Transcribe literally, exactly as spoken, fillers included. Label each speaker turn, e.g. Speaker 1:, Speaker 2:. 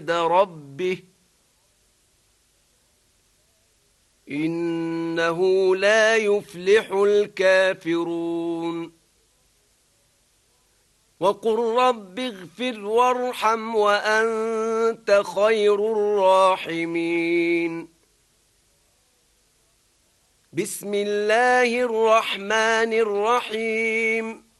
Speaker 1: عند ربه إنه لا يفلح الكافرون وقل رب اغفر وارحم وأنت خير الراحمين بسم الله الرحمن الرحيم